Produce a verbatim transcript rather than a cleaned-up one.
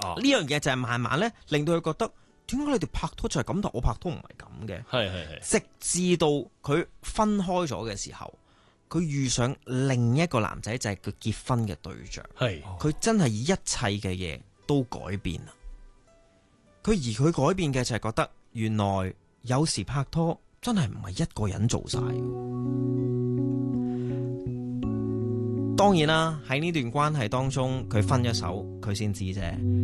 哦， 呢樣嘢就係慢慢咧令到佢覺得，點解你哋拍拖就係咁，但我拍拖唔係咁嘅？ 係係係。 直至到佢分開咗嘅時候，佢遇上另一個男仔，就係佢結婚嘅對象。 係佢真係一切嘅嘢都改變啦。佢而佢改變嘅就係覺得，原來有時拍拖真係唔係一個人做晒。當然啦，喺呢段關係當中，佢分咗手，佢先知啫。